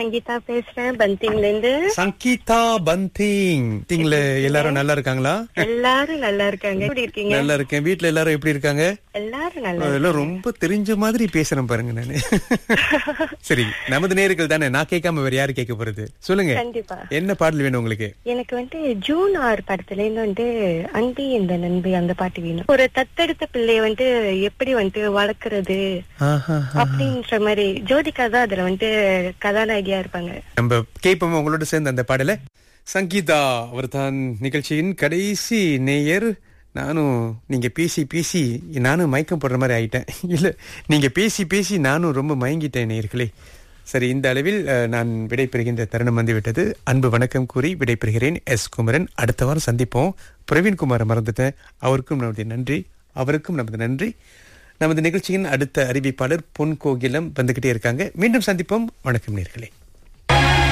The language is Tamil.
சங்கீதா பேசுறேன் பந்திங்ல இருந்து. சங்கீதா பந்திங். திங்ல எல்லாரும் நல்லா இருக்காங்களா? எல்லாரும் நல்லா இருக்காங்க. எப்படி இருக்கீங்க? நல்லா இருக்கேன். வீட்ல எல்லாரும் எப்படி இருக்காங்க? எல்லாரும் நல்லா அதெல்லாம் ரொம்ப தெரிஞ்ச மாதிரி பேசுறேன் பாருங்க நானு. சரி, நமது நேயர்கள் தானே, நான் கேட்காம வேற யாரு கேட்க போறது? சொல்லுங்க, கண்டிப்பா. என்ன பாடல் வேணும் உங்களுக்கு? எனக்கு ஜூன் 6 படத்துல இருந்து அன்பி இந்த நண்பி அந்த பாட்டு வேணும். ஒரு தத்தெடுத்த பிள்ளைய எப்படி வளர்க்கறது அப்படின்ற மாதிரி ஜோதிகா தான் அதுல கதாநாயகியா இருப்பாங்க. நம்ம கேட்போம் உங்களோட சேர்ந்து அந்த பாடல. சங்கீதா அவர் தான் நிகழ்ச்சியின் கடைசி நேயர். நானும் நீங்க பேசி பேசி நானும் மயக்கம் போடுற மாதிரி ஆயிட்டேன். இல்ல, நீங்க பேசி பேசி நானும் ரொம்ப மயங்கிட்டேன் நேயர்களே. சரி, இந்த அளவில் நான் விடைபெறுகின்ற தருணம் வந்துவிட்டது. அன்பு வணக்கம் கூறி விடைபெறுகிறேன். எஸ் குமரன். அடுத்த வாரம் சந்திப்போம். பிரவீன்குமாரை மறந்துட்டேன். அவருக்கும் நமது நன்றி, அவருக்கும் நமது நன்றி. நமது நிகழ்ச்சியின் அடுத்த அறிவிப்பாளர் பொன் கோகிலம் வந்துகிட்டே இருக்காங்க. மீண்டும் சந்திப்போம். வணக்கம் நேயர்களே.